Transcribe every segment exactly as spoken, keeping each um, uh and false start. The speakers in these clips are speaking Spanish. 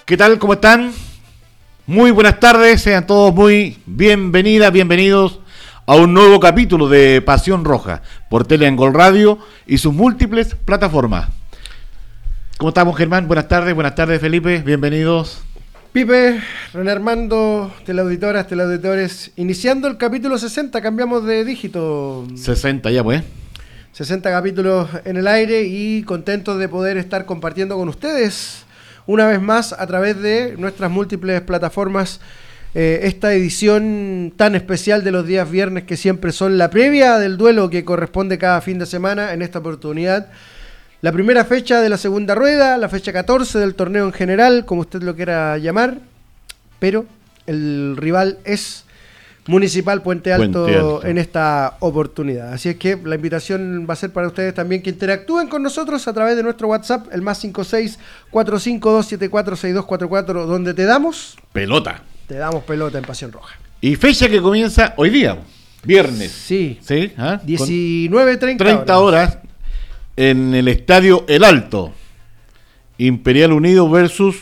¿Qué tal? ¿Cómo están? Muy buenas tardes, sean todos muy bienvenidas, bienvenidos a un nuevo capítulo de Pasión Roja por Teleangol Radio y sus múltiples plataformas. ¿Cómo estamos, Germán? Buenas tardes, buenas tardes, Felipe, bienvenidos. Pipe, René Armando, teleauditoras, teleauditores, iniciando el capítulo sesenta, cambiamos de dígito. sesenta ya, pues. sesenta capítulos en el aire y contentos de poder estar compartiendo con ustedes una vez más a través de nuestras múltiples plataformas eh, esta edición tan especial de los días viernes que siempre son la previa del duelo que corresponde cada fin de semana. En esta oportunidad la primera fecha de la segunda rueda, la fecha catorce del torneo en general, como usted lo quiera llamar, pero el rival es Municipal Puente Alto, Puente Alto en esta oportunidad. Así es que la invitación va a ser para ustedes también que interactúen con nosotros a través de nuestro WhatsApp, el más cinco seis cuatro cinco dos siete cuatro seis dos cuatro cuatro, donde te damos pelota. Te damos pelota en Pasión Roja. Y fecha que comienza hoy día, viernes. Sí, ¿Sí? ¿Ah? diecinueve treinta treinta horas en el Estadio El Alto. Imperial Unido versus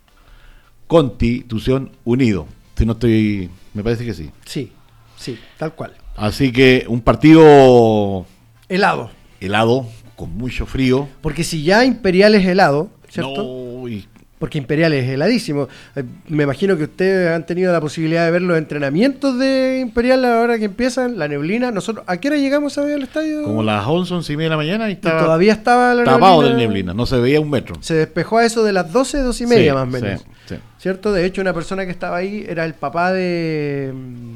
Constitución Unido. Si no estoy... Me parece que sí. Sí, sí, tal cual. Así que un partido... Helado. Helado, con mucho frío. Porque si ya Imperial es helado, ¿cierto? No, y... Porque Imperial es heladísimo. Eh, me imagino que ustedes han tenido la posibilidad de ver los entrenamientos de Imperial a la hora que empiezan, la neblina. Nosotros, ¿a qué hora llegamos a ver al estadio? Como las once, once y media de la mañana y, estaba y todavía estaba la tapado neblina, de neblina, no se veía un metro. Se despejó a eso de las doce, doce y media sí, más o menos. Sí, sí. ¿Cierto? De hecho, una persona que estaba ahí era el papá de...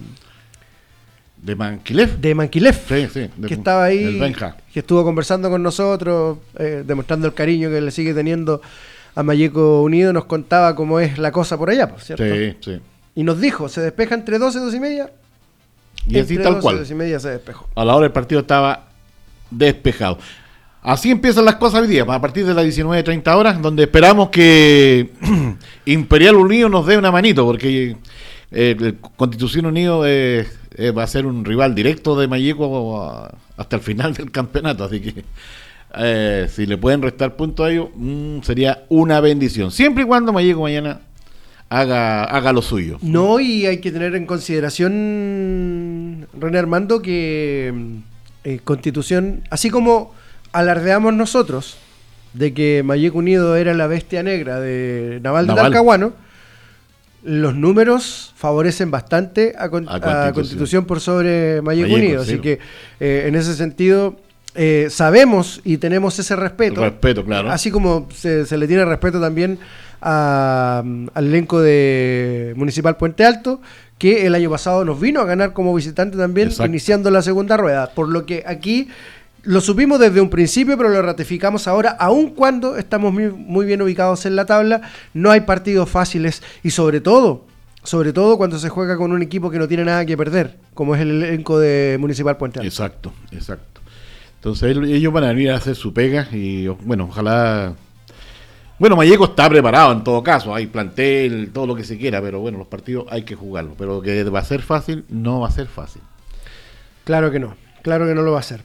¿De Manquilef? De Manquilef, sí, sí, de, que estaba ahí, Benja. Que estuvo conversando con nosotros, eh, demostrando el cariño que le sigue teniendo a Malleco Unido. Nos contaba cómo es la cosa por allá, ¿cierto? Sí, sí. Y nos dijo, se despeja entre doce y doce y media. Y así tal cual. doce y doce y media se despejó. A la hora del partido estaba despejado. Así empiezan las cosas hoy día, a partir de las diecinueve treinta horas, donde esperamos que Imperial Unido nos dé una manito, porque eh, Constitución Unido eh, eh, va a ser un rival directo de Malleco hasta el final del campeonato, así que eh, si le pueden restar puntos a ellos, mmm, sería una bendición, siempre y cuando Malleco mañana haga, haga lo suyo. No, y hay que tener en consideración, René Armando, que eh, Constitución, así como alardeamos nosotros de que Malleco Unido era la bestia negra de Naval, Naval. de Talcahuano, los números favorecen bastante a, con, a, Constitución. a Constitución por sobre Malleco Unido, sí. Así que eh, en ese sentido eh, sabemos y tenemos ese respeto, respeto claro. Así como se, se le tiene respeto también a, al elenco de Municipal Puente Alto, que el año pasado nos vino a ganar como visitante también. Exacto. Iniciando la segunda rueda, por lo que aquí lo supimos desde un principio, pero lo ratificamos ahora, aun cuando estamos muy, muy bien ubicados en la tabla. No hay partidos fáciles y sobre todo, sobre todo cuando se juega con un equipo que no tiene nada que perder, como es el elenco de Municipal Puente Alto. Exacto, exacto. Entonces ellos van a venir a hacer su pega y bueno, ojalá... Bueno, Malleco está preparado en todo caso, hay plantel, todo lo que se quiera, pero bueno, los partidos hay que jugarlos, pero que va a ser fácil, no va a ser fácil. Claro que no, claro que no lo va a ser.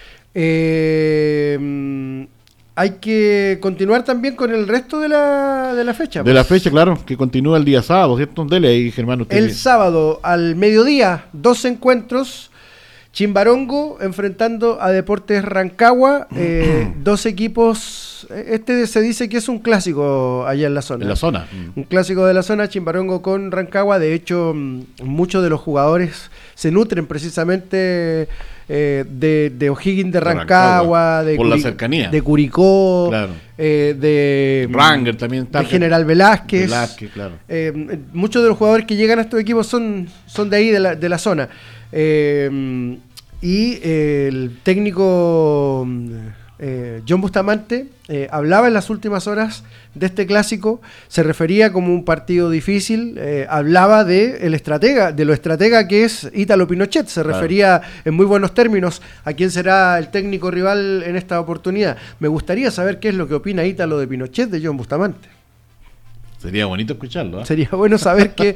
Eh, hay que continuar también con el resto de la, de la fecha. De pues. la fecha, claro, que continúa el día sábado, ¿cierto? Dele ahí, Germán. Usted el bien. Sábado al mediodía, dos encuentros. Chimbarongo enfrentando a Deportes Rancagua, eh, dos equipos. Este se dice que es un clásico allá en la zona. En la zona. Un clásico de la zona, Chimbarongo con Rancagua. De hecho, muchos de los jugadores se nutren precisamente eh, de, de O'Higgins de Rancagua, de, por Curi- la cercanía. de Curicó, claro. eh, de Ranger también está. De General Velázquez. Velázquez, claro. Eh, muchos de los jugadores que llegan a estos equipos son, son de ahí, de la, de la zona. Eh, y eh, el técnico eh, John Bustamante eh, hablaba en las últimas horas de este clásico, se refería como un partido difícil, eh, hablaba de el estratega, de lo estratega que es Ítalo Pinochet, se claro. refería en muy buenos términos a quién será el técnico rival en esta oportunidad. Me gustaría saber qué es lo que opina Ítalo de Pinochet de John Bustamante. Sería bonito escucharlo, ¿eh? Sería bueno saber qué,